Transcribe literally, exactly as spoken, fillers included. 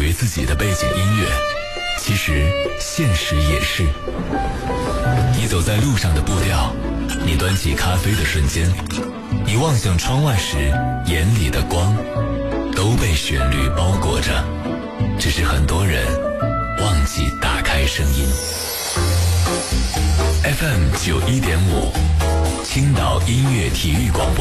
为自己的背景音乐，其实现实也是。你走在路上的步调，你端起咖啡的瞬间，你望向窗外时眼里的光，都被旋律包裹着，只是很多人忘记打开声音。 F M 九一点五，青岛音乐体育广播。